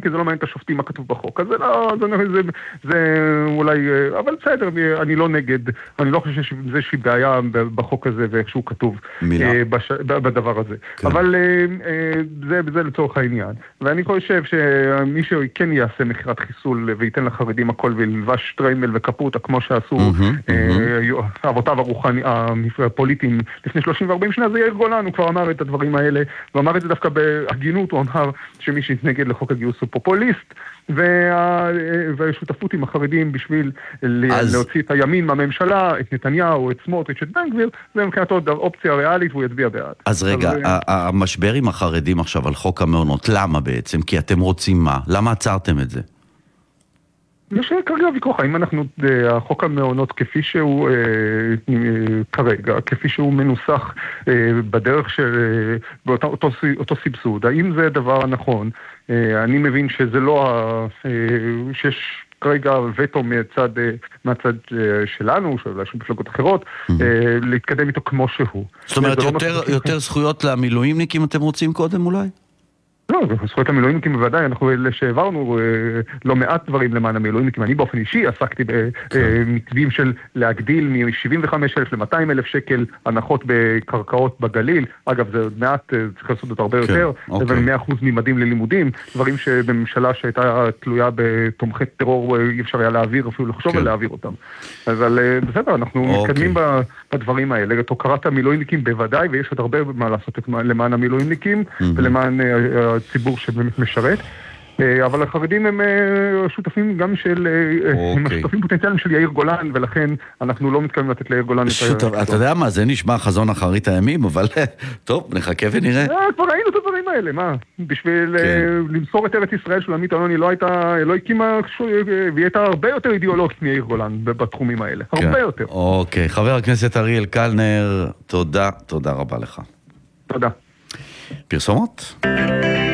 כי זה לא מעניין את השופטים מה כתוב בחוק. אז זה אולי, אבל בסדר, אני לא נגד, אני לא חושב שזה איזושהי בעיה בחוק הזה ואיך שהוא כתוב בדבר הזה. אבל זה לצורך העניין. ואני חושב שמי שכן יעשה מכירת חיסול וייתן לחרדים הכל וילבש טריימל וקפוטה כמו שעשו אבותיו הפוליטיים לפני 30 ו-40 שנה, זה יאיר גולן, הוא כבר אמר את הדברים האלה, הוא אמר את זה דווקא בהגינות, הוא אמר שמי שהתנגד לחוק הגיוס הוא פופוליסט, והשותפות עם החרדים בשביל להוציא את הימין מהממשלה, את נתניהו, את סמוטריץ', את בן גביר, זה מבחינתו אופציה ריאלית והוא יצביע בעד. אז רגע, המשבר עם החרדים עכשיו על חוק המעונות, למה בעצם? כי אתם רוצים מה? למה עצרתם את זה? יש כרגע ויכוח, האם אנחנו, החוק המעונות כפי שהוא כרגע, כפי שהוא מנוסח בדרך של אותו סבסוד, האם זה דבר הנכון? אני מבין שזה לא, שיש כרגע וטו מהצד שלנו, של מפלגות אחרות, להתקדם איתו כמו שהוא. זאת אומרת, יותר זכויות למילואימניקים אתם רוצים קודם אולי? לא, זכויות המילואימניקים בוודאי, אנחנו שהעברנו לא מעט דברים למען המילואימניקים, אני באופן אישי עסקתי במתווים של להגדיל מ-75,000 ל-200,000 שקל הנחות בקרקעות בגליל, אגב זה עוד מעט צריך לעשות את הרבה יותר, אבל 100% ממדים ללימודים, דברים שבממשלה שהייתה תלויה בתומכי טרור אי אפשר היה להעביר, אפילו לחשוב על להעביר אותם. אבל בסדר, אנחנו מתקדמים בדברים האלה, את הוקרת המילואימניקים בוודאי, ויש עוד הרבה מה לעשות למען המילואימניקים ולמען הציבור שבאמת משרת, אבל החרדים הם שותפים גם של, הם שותפים פוטנציאליים של יאיר גולן, ולכן אנחנו לא מתכוונים לתת ליאיר גולן אתה יודע מה, זה נשמע חזון אחרית הימים, אבל טוב, נחכה ונראה. כבר ראינו את הדברים האלה, מה? בשביל למסור את ארץ ישראל של עמית אלוני לא הקימה, והיא הייתה הרבה יותר אידיאולוגית מיאיר גולן בתחומים האלה, הרבה יותר. אוקיי, חבר הכנסת אריאל קלנר, תודה רבה לך. תודה. פרסומות?